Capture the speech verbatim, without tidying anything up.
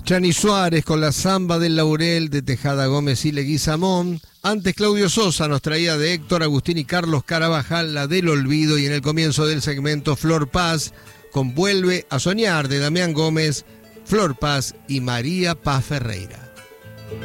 Chani Suárez con la Zamba del Laurel de Tejada Gómez y Leguizamón. Antes Claudio Sosa nos traía de Héctor Agustín y Carlos Carabajal la del Olvido, y en el comienzo del segmento Flor Paz con Vuelve a Soñar de Damián Gómez, Flor Paz y María Paz Ferreira.